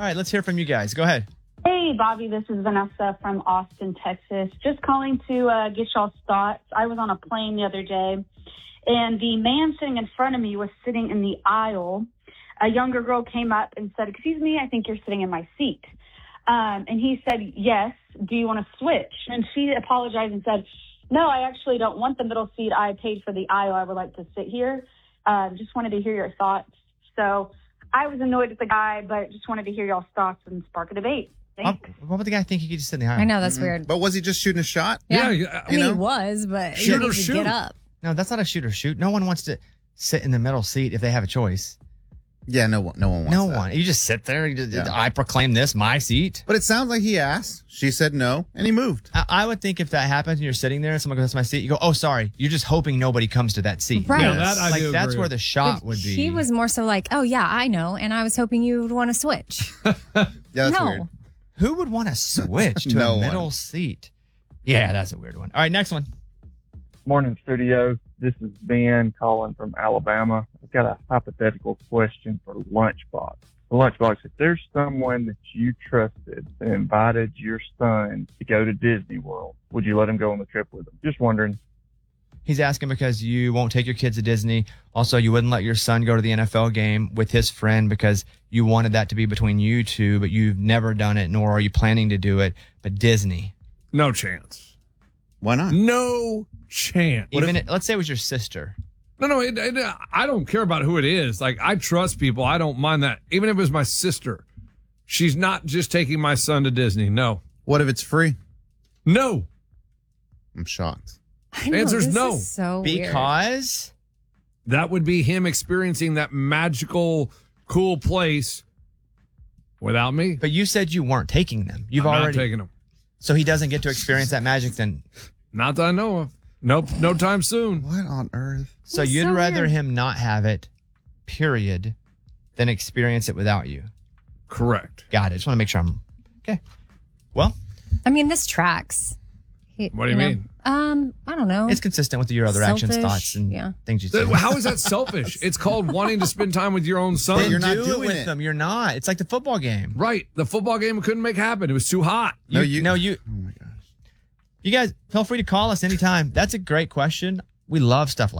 right, let's hear from you guys. Go ahead. Hey, Bobby, this is Vanessa from Austin, Texas. Just calling to get y'all's thoughts. I was on a plane the other day, and the man sitting in front of me was sitting in the aisle. A younger girl came up and said, "Excuse me, I think you're sitting in my seat." And he said, "Yes, do you want to switch?" And she apologized and said, "No, I actually don't want the middle seat. I paid for the aisle. I would like to sit here." Just wanted to hear your thoughts. So I was annoyed at the guy, but just wanted to hear y'all's thoughts and spark a debate. Thanks. What would the guy think he could just sit in the aisle? I know, that's weird. But was he just shooting a shot? Yeah. I mean, he was, but he Shoot or needs to shoot. get up. No, that's not a shoot or shoot. No one wants to sit in the middle seat if they have a choice. Yeah, no one wants No that. one. You just sit there. Yeah. I proclaim this my seat. But it sounds like he asked. She said no, and he moved. I would think if that happens and you're sitting there and someone goes, "That's my seat," you go, "Oh, sorry." You're just hoping nobody comes to that seat. Right. Yeah, that I Like do that's agree where with. the shot But would be. He was more so like, "Oh yeah, I know," and I was hoping you would want to switch. Yeah, that's No. weird. Who would want to switch to No a one. middle seat? Yeah, that's a weird one. All right, next one. Morning, studio. This is Ben calling from Alabama. I've got a hypothetical question for Lunchbox. Lunchbox, if there's someone that you trusted that invited your son to go to Disney World, would you let him go on the trip with him? Just wondering. He's asking because you won't take your kids to Disney. Also, you wouldn't let your son go to the NFL game with his friend because you wanted that to be between you two, but you've never done it, nor are you planning to do it. But Disney. No chance. Why not? No chance. Let's say it was your sister. No, I don't care about who it is. Like, I trust people. I don't mind that. Even if it was my sister. She's not just taking my son to Disney. No. What if it's free? No. I'm shocked. I know, Answer's this no. is so weird. Because That would be him experiencing that magical, cool place without me. But you said you weren't taking them. You've I'm already not taking him. So he doesn't get to experience that magic then. Not that I know of. Nope, no time soon. What on earth? So That's you'd so rather weird. him not have it, period, than experience it without you. Correct. Got it. Just want to make sure I'm okay. Well, I mean, this tracks. What do you mean? I don't know. it's consistent with your other actions, Selfish, thoughts, and yeah. things you say. How is that selfish? It's called wanting to spend time with your own son. Then you're not do it doing with it. them. You're not. It's like the football game. Right. The football game couldn't make happen. It was too hot. No, No, you. Oh my gosh. You guys, feel free to call us anytime. That's a great question. We love stuff like